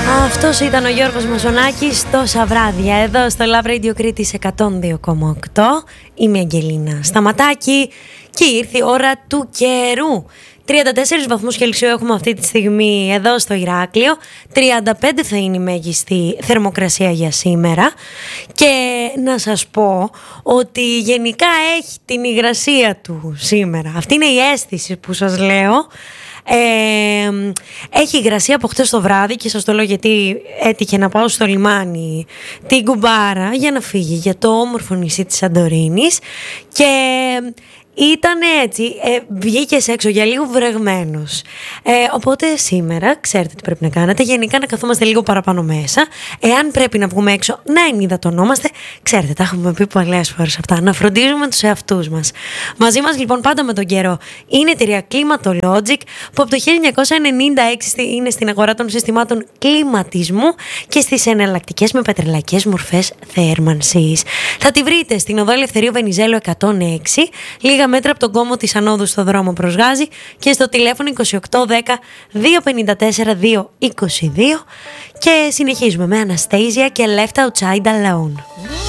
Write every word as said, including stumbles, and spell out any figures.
Αυτός ήταν ο Γιώργος Μαζονάκης, τόσα βράδια εδώ στο Love Radio Κρήτης εκατόν δύο κόμμα οκτώ. Είμαι η Αγγελίνα Σταματάκη και ήρθε η ώρα του καιρού. τριάντα τέσσερις βαθμούς Κελσίου έχουμε αυτή τη στιγμή εδώ στο Ηράκλειο. τριάντα πέντε θα είναι η μέγιστη θερμοκρασία για σήμερα. Και να σας πω ότι γενικά έχει την υγρασία του σήμερα. Αυτή είναι η αίσθηση που σας λέω. Ε, έχει υγρασία από χτες το βράδυ και σας το λέω γιατί έτυχε να πάω στο λιμάνι την Κουμπάρα για να φύγει για το όμορφο νησί της Σαντορίνης και ήταν έτσι, ε, βγήκες έξω για λίγο βρεγμένος. Ε, οπότε σήμερα ξέρετε τι πρέπει να κάνετε. Γενικά να καθόμαστε λίγο παραπάνω μέσα. Εάν πρέπει να βγούμε έξω, να ενυδατωνόμαστε. Ξέρετε, τα έχουμε πει πολλές φορές αυτά. Να φροντίζουμε τους εαυτούς μας. Μαζί μας λοιπόν πάντα με τον καιρό είναι η εταιρεία Climatologic, που από το χίλια εννιακόσια ενενήντα έξι είναι στην αγορά των συστημάτων κλιματισμού και στις εναλλακτικές με πετρελαϊκές μορφές θέρμανσης. Θα τη βρείτε στην οδό Ελευθερίου Βενιζέλου εκατόν έξι, λίγα μέτρα από τον κόμμο της Ανόδου στο δρόμο προς Γάζη, και στο τηλέφωνο είκοσι οκτώ δέκα δύο πενήντα τέσσερα δύο είκοσι δύο. Και συνεχίζουμε με Anastasia και Left Outside Alone.